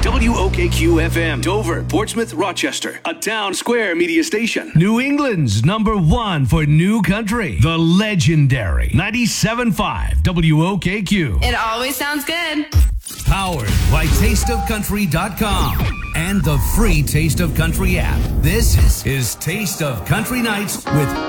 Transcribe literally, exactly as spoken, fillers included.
W O K Q F M, Dover, Portsmouth, Rochester, a Town Square media station. New England's number one for new country, the legendary ninety-seven point five W O K Q. It always sounds good. Powered by taste of country dot com and the free Taste of Country app. This is Taste of Country Nights with